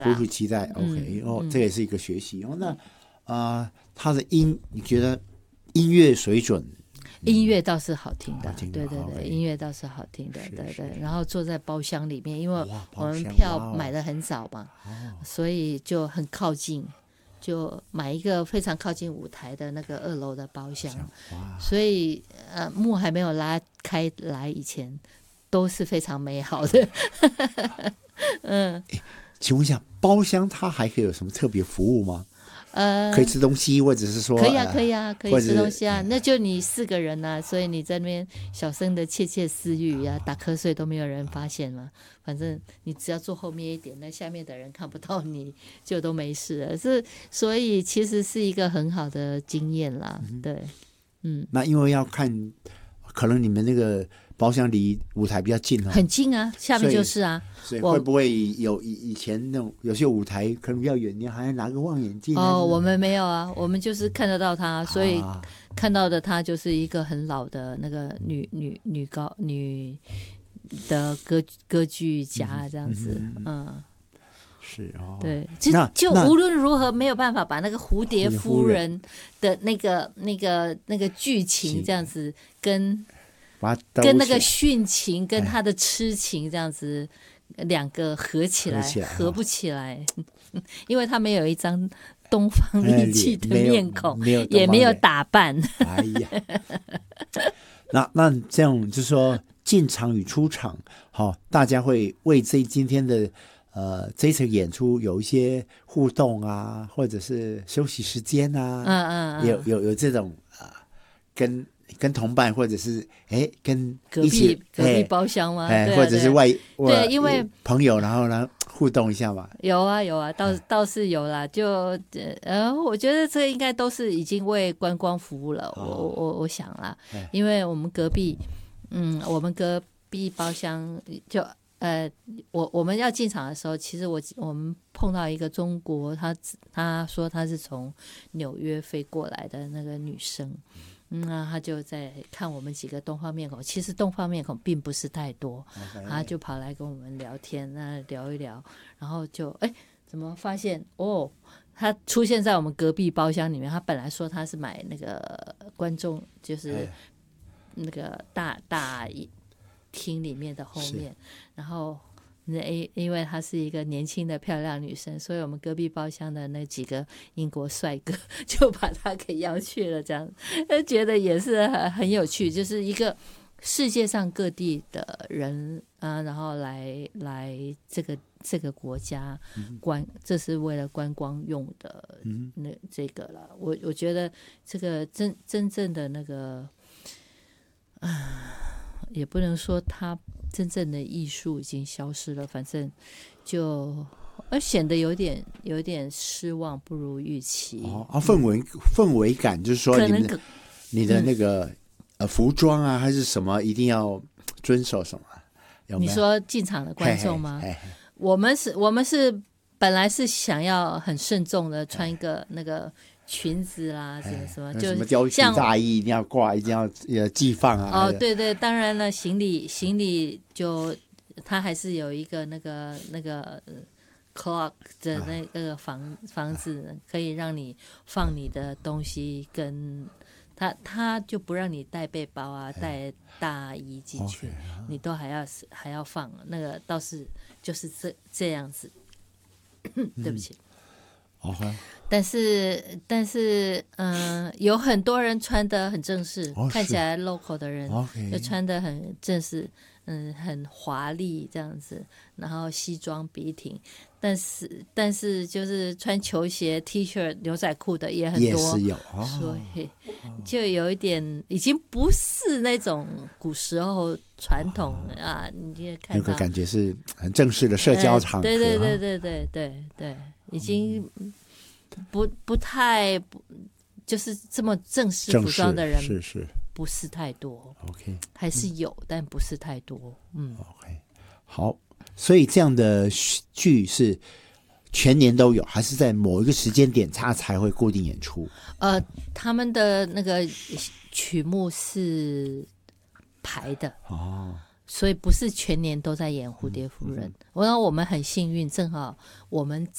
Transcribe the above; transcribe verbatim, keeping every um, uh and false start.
不是期待 OK、嗯、哦、嗯，这也是一个学习哦。那啊、呃，他的音，你觉得音乐水准？ 音乐倒是好听的， 好听的对对对， okay， 音乐倒是好听的，对对。然后坐在包厢里面，因为我们票买的很早嘛，所以就很靠近，就买一个非常靠近舞台的那个二楼的包厢，所以呃，幕还没有拉开来以前，都是非常美好的。嗯， 请问一下，包厢它还可以有什么特别服务吗？ 呃， 可以吃东西，或者是说可以啊，可以啊，可以吃东西啊。那就你四个人啊，所以你在那边小声的窃窃私语啊，打瞌睡都没有人发现嘛。反正你只要坐后面一点，那下面的人看不到你，就都没事了。是，所以其实是一个很好的经验啦。嗯、对，嗯。 那因为要看，可能你们那个包厢离舞台比较近、哦、 很近啊，下面就是啊。 所以会不会有以前那种有些舞台可能比较远，你还要拿个望远镜？ 哦，我们没有啊，我们就是看得到他，所以看到的他就是一个很老的那个女女女高女的歌歌剧家这样子，嗯，嗯是哦， 对，就就无论如何没有办法把那个蝴蝶夫人的那个那个那个剧情这样子跟跟那个殉情跟他的痴情这样子。两个合起来，合, 起来合不起来，哦、因为他没有一张东方丽气的面孔，没没也没有打扮。 哎呀，那那这样就是说进场与出场，好、哦，大家会为这今天的呃这一场演出有一些互动啊，或者是休息时间啊， 嗯嗯嗯， 有有有这种啊、呃、跟。跟同伴或者是哎跟隔壁隔壁包厢吗？ 哎，或者是外对，因为朋友，然后呢互动一下嘛。 有啊有啊，倒倒是有啦。就呃，我觉得这应该都是已经为观光服务了。哦、我我我想啦，因为我们隔壁，嗯，我们隔壁包厢就呃，我我们要进场的时候，其实我我们碰到一个中国，他他说他是从纽约飞过来的那个女生。嗯，那他就在看我们几个东方面孔，其实东方面孔并不是太多， okay, 他就跑来跟我们聊天，那聊一聊，然后就哎，怎么发现哦，他出现在我们隔壁包厢里面。他本来说他是买那个观众，就是那个大大厅里面的后面，然后。因为她是一个年轻的漂亮女生，所以我们隔壁包厢的那几个英国帅哥就把她给邀去了，这样觉得也是很有趣，就是一个世界上各地的人啊，然后来来这个这个国家观，这是为了观光用的那这个了。我我觉得这个真真正的那个啊，也不能说他。真正的艺术已经消失了，反正就而显得有点有点失望，不如预期。 哦啊，氛围氛围感就是说你们的你的那个、嗯、呃服装啊，还是什么，一定要遵守什么？有没有？ 你说进场的观众吗？ 嘿嘿嘿嘿我们是我们是本来是想要很慎重的穿一个那个。裙子啦，什么什么，就什么貂皮大衣一定要挂，一定要呃寄放啊。 哦，对对，当然了，行李行李就它还是有一个那个那个 clock 的那个房房子，可以让你放你的东西，跟他他就不让你带背包啊，带大衣进去， okay, 你都还要还要放那个，倒是就是这这样子。对不起。 嗯 okay. 但是但是嗯、呃，有很多人穿得很正式，哦、看起来 local 的人就穿得很正式，嗯，很华丽这样子，然后西装笔挺，但是但是就是穿球鞋 T 恤牛仔裤的也很多， 也是有、哦、 所以就有一点已经不是那种古时候传统、哦、啊，你就看到那个感觉是很正式的社交场合、 呃、对对对对对对对，已经不不太不就是这么正式服装的人， 是是不是太多 ，OK， 还是有、嗯，但不是太多，嗯 ，OK， 好，所以这样的剧是全年都有，还是在某一个时间点它才会固定演出？ 呃，他们的那个曲目是排的哦， 所以不是全年都在演蝴蝶夫人。然后、嗯、我们很幸运，正好我们